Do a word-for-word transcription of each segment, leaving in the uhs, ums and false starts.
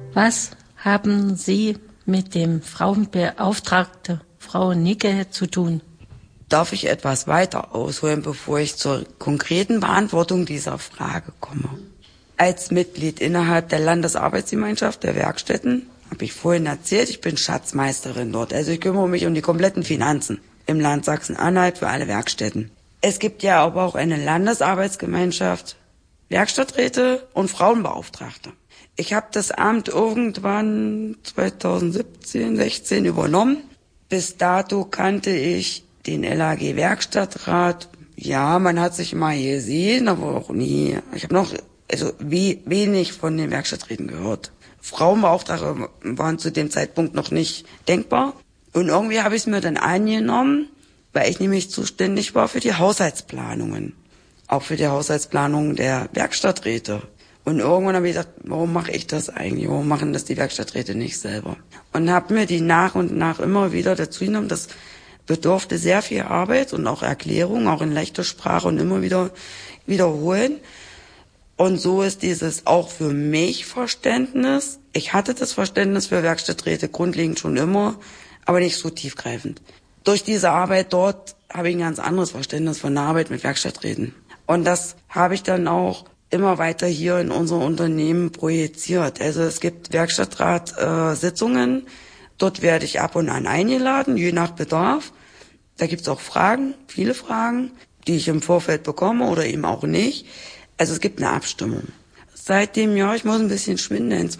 Was haben Sie mit dem Frauenbeauftragten Frau Nicke zu tun? Darf ich etwas weiter ausholen, bevor ich zur konkreten Beantwortung dieser Frage komme? Als Mitglied innerhalb der Landesarbeitsgemeinschaft der Werkstätten, habe ich vorhin erzählt, ich bin Schatzmeisterin dort. Also ich kümmere mich um die kompletten Finanzen im Land Sachsen-Anhalt für alle Werkstätten. Es gibt ja aber auch eine Landesarbeitsgemeinschaft, Werkstatträte und Frauenbeauftragte. Ich habe das Amt irgendwann zweitausendsiebzehn, sechzehn übernommen. Bis dato kannte ich den L A G Werkstattrat. Ja, man hat sich mal gesehen, aber auch nie. Ich habe noch also wie wenig von den Werkstatträten gehört. Frauenbeauftragte waren zu dem Zeitpunkt noch nicht denkbar. Und irgendwie habe ich es mir dann angenommen, weil ich nämlich zuständig war für die Haushaltsplanungen. Auch für die Haushaltsplanung der Werkstatträte. Und irgendwann habe ich gedacht, warum mache ich das eigentlich? Warum machen das die Werkstatträte nicht selber? Und habe mir die nach und nach immer wieder dazu genommen. Das bedurfte sehr viel Arbeit und auch Erklärung, auch in leichter Sprache und immer wieder wiederholen. Und so ist dieses auch für mich Verständnis. Ich hatte das Verständnis für Werkstatträte grundlegend schon immer, aber nicht so tiefgreifend. Durch diese Arbeit dort habe ich ein ganz anderes Verständnis von der Arbeit mit Werkstatträten. Und das habe ich dann auch immer weiter hier in unser Unternehmen projiziert. Also es gibt Werkstattrat-Sitzungen, dort werde ich ab und an eingeladen, je nach Bedarf. Da gibt es auch Fragen, viele Fragen, die ich im Vorfeld bekomme oder eben auch nicht. Also es gibt eine Abstimmung. Seit dem Jahr, ich muss ein bisschen schwindeln,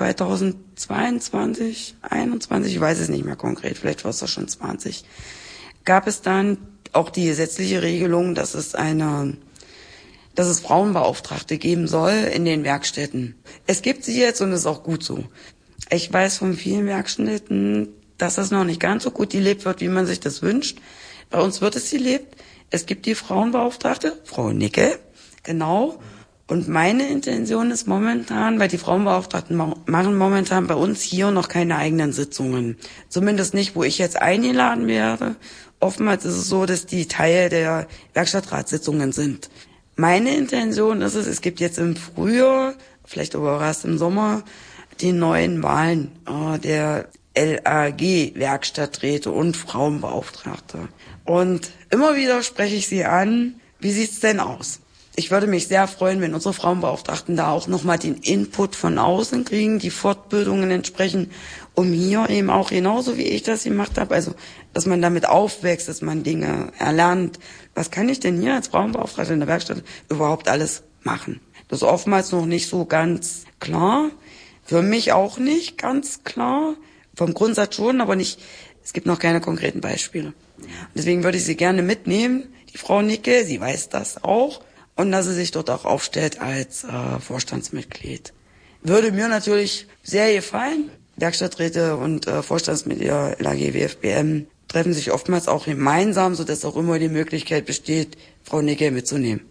zweitausendzweiundzwanzig, einundzwanzig, ich weiß es nicht mehr konkret, vielleicht war es doch schon zwanzig, gab es dann auch die gesetzliche Regelung, dass es eine dass es Frauenbeauftragte geben soll in den Werkstätten. Es gibt sie jetzt und es ist auch gut so. Ich weiß von vielen Werkstätten, dass das noch nicht ganz so gut gelebt wird, wie man sich das wünscht. Bei uns wird es gelebt. Es gibt die Frauenbeauftragte, Frau Nicke, genau. Und meine Intention ist momentan, weil die Frauenbeauftragten machen momentan bei uns hier noch keine eigenen Sitzungen. Zumindest nicht, wo ich jetzt eingeladen werde. Oftmals ist es so, dass die Teil der Werkstattratssitzungen sind. Meine Intention ist es, es gibt jetzt im Frühjahr, vielleicht aber erst im Sommer, die neuen Wahlen äh, der L A G-Werkstatträte und Frauenbeauftragte. Und immer wieder spreche ich sie an, wie sieht's denn aus? Ich würde mich sehr freuen, wenn unsere Frauenbeauftragten da auch nochmal den Input von außen kriegen, die Fortbildungen entsprechen, um hier eben auch genauso wie ich das gemacht habe, also dass man damit aufwächst, dass man Dinge erlernt. Was kann ich denn hier als Frauenbeauftragte in der Werkstatt überhaupt alles machen? Das ist oftmals noch nicht so ganz klar. Für mich auch nicht ganz klar. Vom Grundsatz schon, aber nicht. Es gibt noch keine konkreten Beispiele. Deswegen würde ich sie gerne mitnehmen, die Frau Nicke, sie weiß das auch. Und dass sie sich dort auch aufstellt als äh, Vorstandsmitglied. Würde mir natürlich sehr gefallen. Werkstatträte und äh, Vorstandsmitglieder L A G W F B M treffen sich oftmals auch gemeinsam, sodass auch immer die Möglichkeit besteht, Frau Nicke mitzunehmen.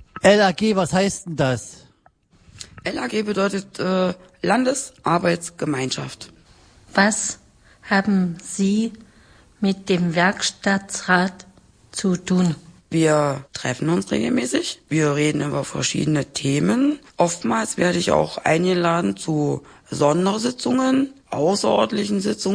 L A G, was heißt denn das? L A G bedeutet äh, Landesarbeitsgemeinschaft. Was haben Sie mit dem Werkstattrat zu tun? Wir treffen uns regelmäßig. Wir reden über verschiedene Themen. Oftmals werde ich auch eingeladen zu Sondersitzungen, außerordentlichen Sitzungen.